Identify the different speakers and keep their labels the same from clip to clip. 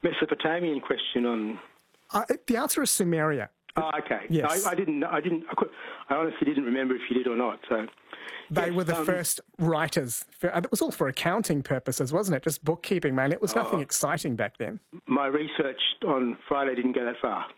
Speaker 1: Mesopotamian question on...
Speaker 2: The answer is Sumeria.
Speaker 1: Oh, okay.
Speaker 2: Yes.
Speaker 1: I honestly didn't remember if you did or not. So
Speaker 2: they were the first writers. It was all for accounting purposes, wasn't it? Just bookkeeping, man. It was nothing exciting back then.
Speaker 1: My research on Friday didn't go that far.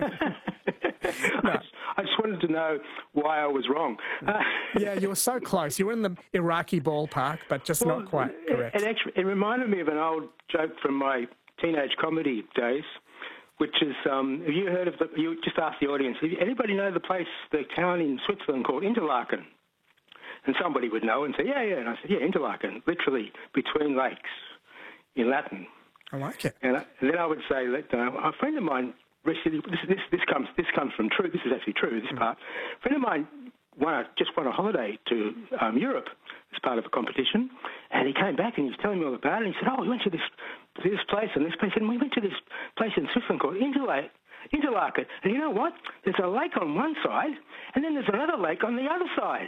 Speaker 1: No. I just wanted to know why I was wrong.
Speaker 2: Yeah, you were so close. You were in the Iraqi ballpark, but just not quite correct.
Speaker 1: It reminded me of an old joke from my teenage comedy days, which is, have you heard of you just asked the audience, anybody know the town in Switzerland called Interlaken? And somebody would know and say, yeah. And I said, yeah, Interlaken, literally between lakes in Latin.
Speaker 2: I like it.
Speaker 1: And then I would say that a friend of mine, this comes from true, this is actually true, this part. A friend of mine just won a holiday to Europe as part of a competition, and he came back and he was telling me all about it, and he said, we went to this place and this place, and we went to this place in Switzerland called Interlaken, and you know what? There's a lake on one side, and then there's another lake on the other side.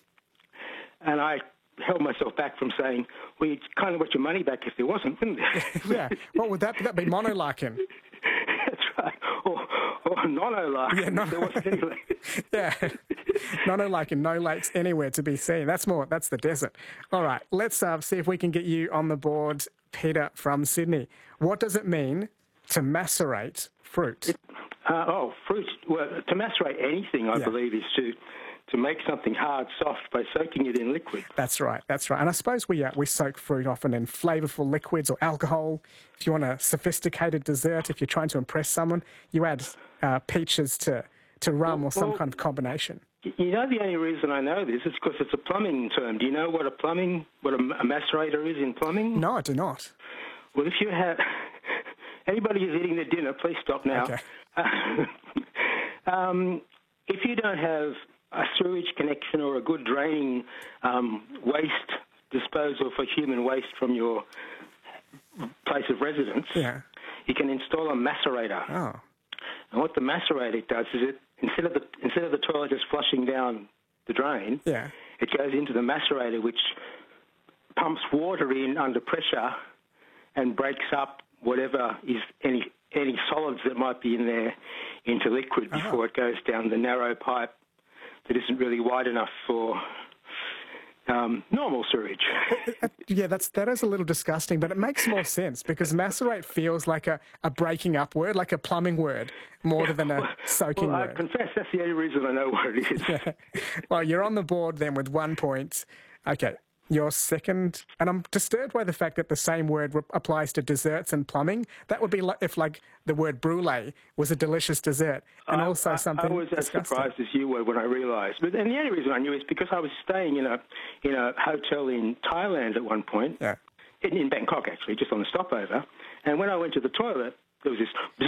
Speaker 1: And I held myself back from saying, well, you'd kind of want your money back if there wasn't, wouldn't it?
Speaker 2: Yeah. What would that be? That'd be Monolaken.
Speaker 1: That's right. Or Nonolaken.
Speaker 2: Yeah,
Speaker 1: there wasn't any lake.
Speaker 2: Yeah. Nonolaken, no lakes anywhere to be seen. That's the desert. All right, let's see if we can get you on the board, Peter from Sydney. What does it mean to macerate fruit?
Speaker 1: Fruit. Well, to macerate anything, I believe, is to make something hard soft by soaking it in liquid.
Speaker 2: That's right. And I suppose we soak fruit often in flavourful liquids or alcohol. If you want a sophisticated dessert, if you're trying to impress someone, you add peaches to rum or some kind of combination.
Speaker 1: You know, the only reason I know this is because it's a plumbing term. Do you know what a macerator is in plumbing?
Speaker 2: No, I do not.
Speaker 1: Well, if you have... Anybody who's eating their dinner, please stop now.
Speaker 2: Okay.
Speaker 1: If you don't have a sewage connection or a good draining waste disposal for human waste from your place of residence, you can install a macerator.
Speaker 2: Oh.
Speaker 1: And what the macerator does is instead of the toilet just flushing down the drain, it goes into the macerator, which pumps water in under pressure and breaks up whatever is any solids that might be in there into liquid before it goes down the narrow pipe that isn't really wide enough for normal sewage.
Speaker 2: Yeah, that is a little disgusting, but it makes more sense because macerate feels like a breaking up word, like a plumbing word, more than a soaking word.
Speaker 1: I confess that's the only reason I know what it is.
Speaker 2: Yeah. Well, you're on the board then with 1 point. Okay. Your second, and I'm disturbed by the fact that the same word applies to desserts and plumbing. That would be like if the word brulee was a delicious dessert and also something
Speaker 1: I was as surprised as you were when I realised. And the only reason I knew is because I was staying in a hotel in Thailand at one point, in Bangkok actually, just on a stopover. And when I went to the toilet, there was this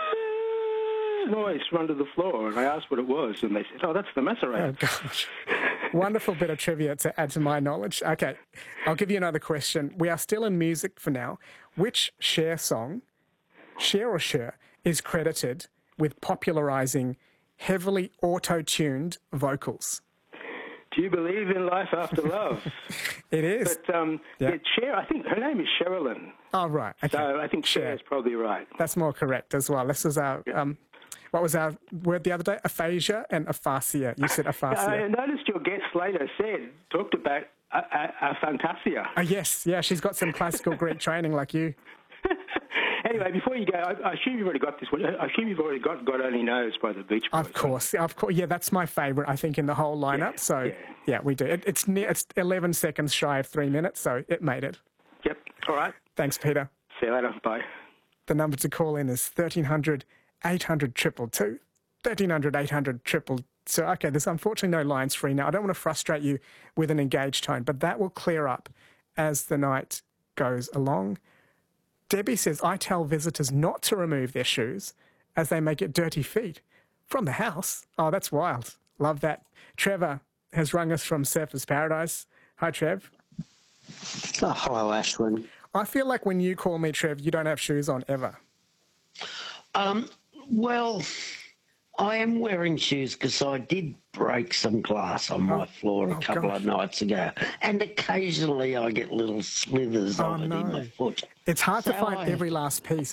Speaker 1: noise from under the floor, and I asked what it was, and they said, that's the macerator.
Speaker 2: Oh, gosh. Wonderful bit of trivia to add to my knowledge. Okay, I'll give you another question. We are still in music for now. Which Cher song, Cher or Cher, is credited with popularising heavily auto-tuned vocals?
Speaker 1: Do you believe in life after love?
Speaker 2: It is.
Speaker 1: But Cher, I think her name is Sherilyn.
Speaker 2: Oh, right. Okay.
Speaker 1: So I think Cher is probably right.
Speaker 2: That's more correct as well. This is our... what was our word the other day? Aphasia and aphasia. You said aphasia.
Speaker 1: I noticed your guest later talked about aphantasia.
Speaker 2: Oh, yes. Yeah, she's got some classical Greek training like you.
Speaker 1: Anyway, before you go, I assume you've already got this one. I assume you've already got God Only Knows by the Beach Boys.
Speaker 2: Of course. Yeah, that's my favourite, I think, in the whole lineup. Yeah, we do. It's 11 seconds shy of 3 minutes, so it made it.
Speaker 1: Yep. All right.
Speaker 2: Thanks, Peter.
Speaker 1: See you later. Bye.
Speaker 2: The number to call in is 1300 800 222. 1300 800 222. So, okay, there's unfortunately no lines free now. I don't want to frustrate you with an engaged tone, but that will clear up as the night goes along. Debbie says, I tell visitors not to remove their shoes as they may get dirty feet from the house. Oh, that's wild. Love that. Trevor has rung us from Surfers Paradise. Hi, Trev.
Speaker 3: Oh, hello, Ashwin.
Speaker 2: I feel like when you call me Trev, you don't have shoes on ever.
Speaker 3: Well, I am wearing shoes because I did break some glass on my floor a couple of nights ago, and occasionally I get little slithers of it in my foot.
Speaker 2: It's hard to find every last piece.